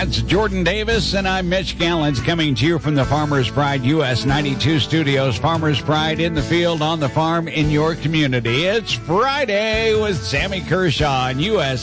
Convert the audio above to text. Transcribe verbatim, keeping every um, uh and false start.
That's Jordan Davis, and I'm Mitch Gallens coming to you from the Farmers Pride U S ninety-two studios. Farmers Pride in the field, on the farm, in your community. It's Friday with Sammy Kershaw on U S